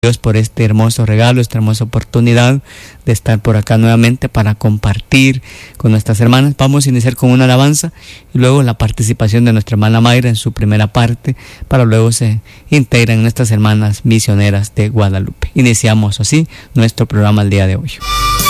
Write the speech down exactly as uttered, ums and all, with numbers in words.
Dios por este hermoso regalo, esta hermosa oportunidad de estar por acá nuevamente para compartir con nuestras hermanas. Vamos a iniciar con una alabanza y luego la participación de nuestra hermana Mayra en su primera parte, para luego se integran nuestras hermanas misioneras de Guadalupe. Iniciamos así nuestro programa el día de hoy.